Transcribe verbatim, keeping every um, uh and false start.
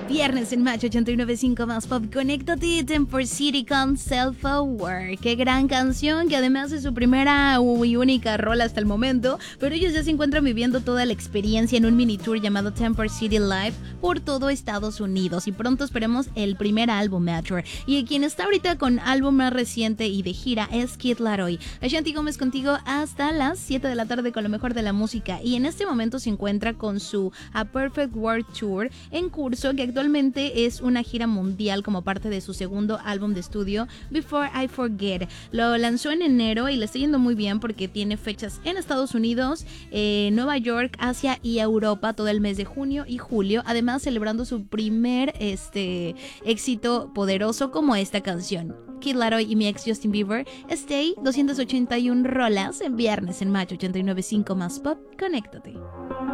Viernes en Match ochenta y nueve punto cinco más Pop. Conéctate, Temper City con Self Aware. Qué gran canción, que además es su primera y única rola hasta el momento, pero ellos ya se encuentran viviendo toda la experiencia en un mini tour llamado Temper City Live por todo Estados Unidos, y pronto esperemos el primer álbum Mature. Y quien está ahorita con álbum más reciente y de gira es Kid Laroi. Ashanti Gómez contigo hasta las siete de la tarde con lo mejor de la música, y en este momento se encuentra con su A Perfect World Tour en curso, que actualmente es una gira mundial como parte de su segundo álbum de estudio Before I Forget. Lo lanzó en enero y le está yendo muy bien porque tiene fechas en Estados Unidos, eh, Nueva York, Asia y Europa todo el mes de junio y julio, además celebrando su primer este, éxito poderoso como esta canción, Kid Laroi y mi ex Justin Bieber, Stay, doscientas ochenta y una rolas en Viernes en Match ochenta y nueve punto cinco más Pop. Conéctate.